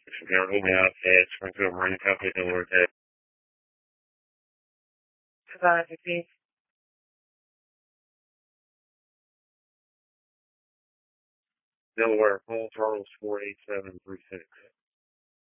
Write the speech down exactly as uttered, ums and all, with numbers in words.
Government out at Springfield Marine Company, Delaware, Texas. Savannah fifteen. Delaware, full throttle four eight seven three six.